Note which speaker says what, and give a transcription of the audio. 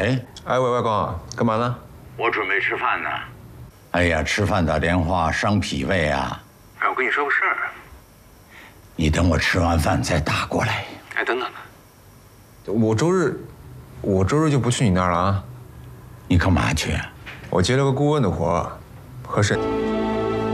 Speaker 1: 喂，
Speaker 2: 哎喂，外公，干嘛呢？
Speaker 3: 我准备吃饭呢。
Speaker 1: 哎呀，吃饭打电话伤脾胃啊！
Speaker 3: 哎，我跟你说个事儿。
Speaker 1: 你等我吃完饭再打过来。
Speaker 3: 哎，等等，
Speaker 2: 我周日就不去你那儿了啊。
Speaker 1: 你干嘛去？
Speaker 2: 我接了个顾问的活，和谁？